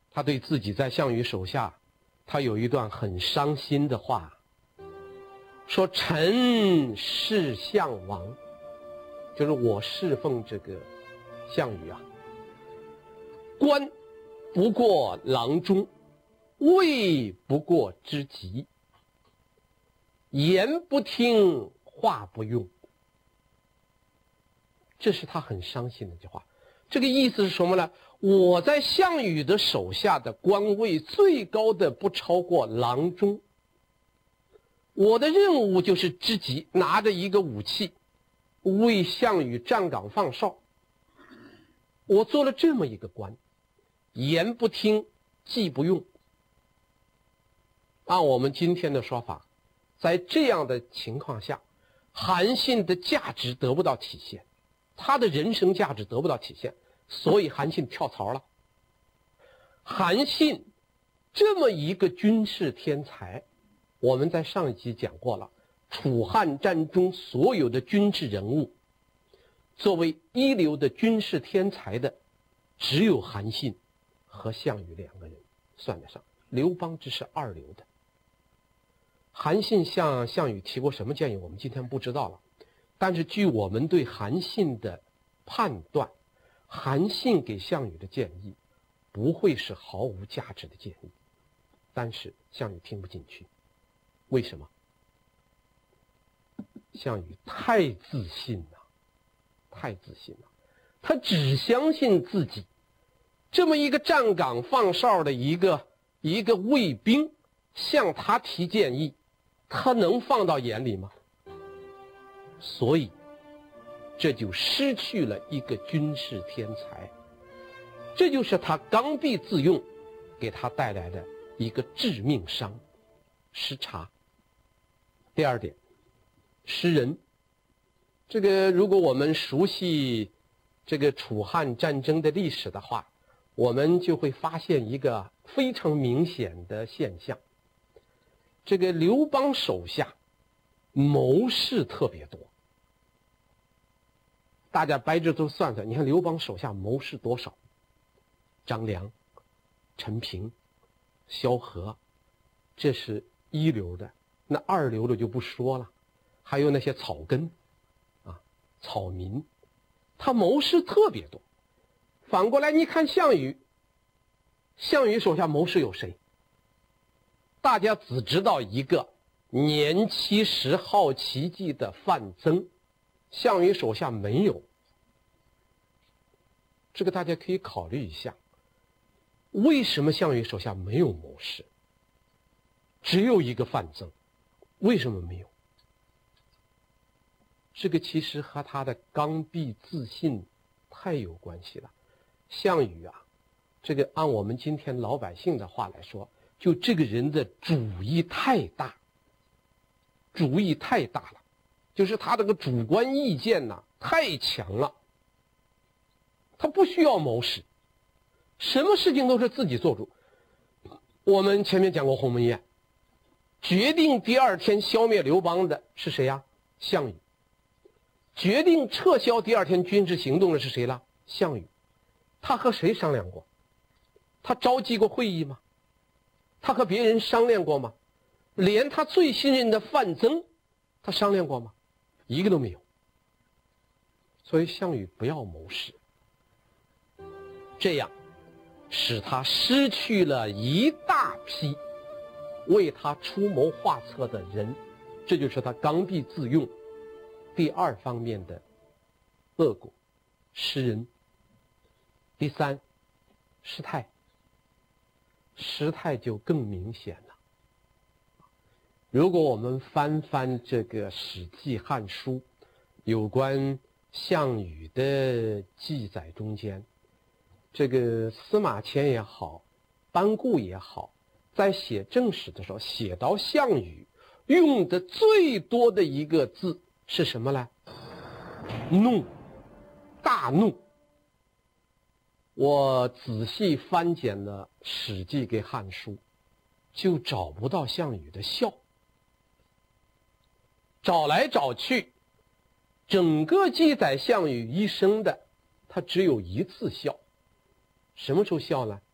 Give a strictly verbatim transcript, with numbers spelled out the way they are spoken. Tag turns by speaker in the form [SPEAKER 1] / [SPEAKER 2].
[SPEAKER 1] 他对自己在项羽手下，他有一段很伤心的话，说臣侍项王，就是我侍奉这个项羽啊，官不过郎中，位不过知己，言不听，话不用。这是他很伤心的一句话。这个意思是什么呢？我在项羽的手下的官位最高的不超过郎中，我的任务就是知己，拿着一个武器为项羽站岗放哨。我做了这么一个官，言不听，计不用。按我们今天的说法，在这样的情况下，韩信的价值得不到体现，他的人生价值得不到体现，所以韩信跳槽了。韩信这么一个军事天才，我们在上一集讲过了，楚汉战中所有的军事人物，作为一流的军事天才的，只有韩信和项羽两个人算得上，刘邦只是二流的。韩信向项羽提过什么建议，我们今天不知道了。但是据我们对韩信的判断，韩信给项羽的建议不会是毫无价值的建议。但是项羽听不进去，为什么？项羽太自信了，太自信了，他只相信自己。这么一个站岗放哨的一个一个卫兵向他提建议，他能放到眼里吗？所以这就失去了一个军事天才，这就是他刚愎自用给他带来的一个致命伤，失察。第二点，失人。这个如果我们熟悉这个楚汉战争的历史的话，我们就会发现一个非常明显的现象，这个刘邦手下谋士特别多。大家掰着都算算，你看刘邦手下谋士多少？张良、陈平、萧何，这是一流的。那二流的就不说了，还有那些草根啊、草民，他谋士特别多。反过来你看项羽，项羽手下谋士有谁？大家只知道一个年七十好奇迹的范增，项羽手下没有。这个大家可以考虑一下，为什么项羽手下没有谋士？只有一个范增，为什么没有？这个其实和他的刚愎自信太有关系了。项羽啊，这个按我们今天老百姓的话来说，就这个人的主意太大，主意太大了，就是他这个主观意见呢太强了。他不需要谋士，什么事情都是自己做主。我们前面讲过鸿门宴，决定第二天消灭刘邦的是谁呀？项羽。决定撤销第二天军事行动的是谁了？项羽。他和谁商量过？他召集过会议吗？他和别人商量过吗？连他最信任的范增，他商量过吗？一个都没有。所以项羽不要谋士，这样使他失去了一大批为他出谋划策的人，这就是他刚愎自用第二方面的恶果，失人。第三，失态。失态就更明显了。如果我们翻翻这个《史记》《汉书》有关项羽的记载中间，这个司马迁也好，班固也好，在写正史的时候写到项羽用的最多的一个字是什么呢？怒，大怒。我仔细翻检了《史记》跟《汉书》，就找不到项羽的笑。找来找去，整个记载项羽一生的，他只有一次笑。什么时候笑呢？